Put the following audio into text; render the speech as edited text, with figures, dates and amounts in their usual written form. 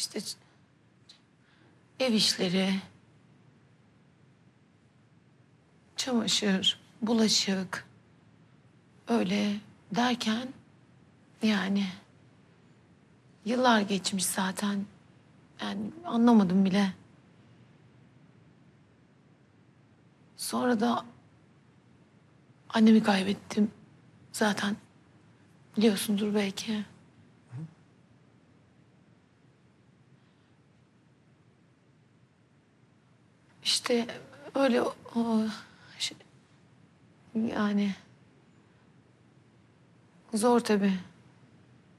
İşte ev işleri, çamaşır, bulaşık öyle derken yani yıllar geçmiş zaten. Yani anlamadım bile. Sonra da annemi kaybettim zaten. Biliyorsundur belki. İşte öyle şey- yani zor tabii.